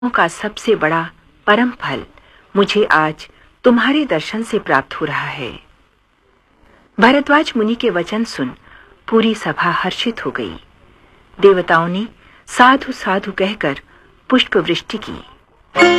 का सबसे बड़ा परम फल मुझे आज तुम्हारे दर्शन से प्राप्त हो रहा है। भरद्वाज मुनि के वचन सुन पूरी सभा हर्षित हो गई। देवताओं ने साधु साधु कहकर पुष्प वृष्टि की।